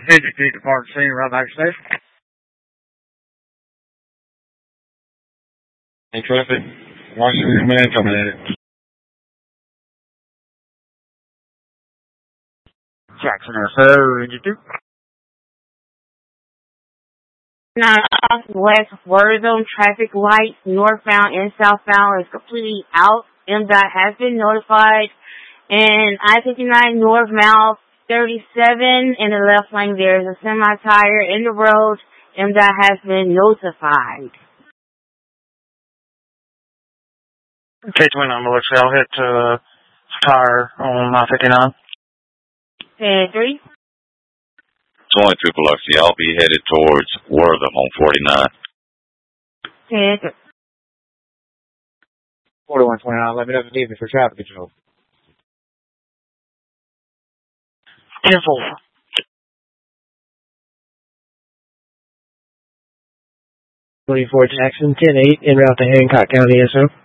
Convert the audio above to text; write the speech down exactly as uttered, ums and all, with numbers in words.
fifty-feet departure scene, right back station. Hey, traffic. Washington Command coming at it. Jackson S O, Ranger two. Now, west Waterzone traffic lights, northbound and southbound, is completely out. M DOT has been notified. And I fifty-nine northbound thirty-seven in the left lane, there is a semi-tire in the road. M DOT has been notified. K twenty-nine, Melissa, I'll hit uh, tire on I fifty-nine. ten three. twenty-two Biloxi, I'll be headed towards Wortham on forty-nine. ten three. forty-one twenty-nine, let me know if you need me for traffic control. ten four. twenty-four Jackson, ten eight, en route to Hancock County S O.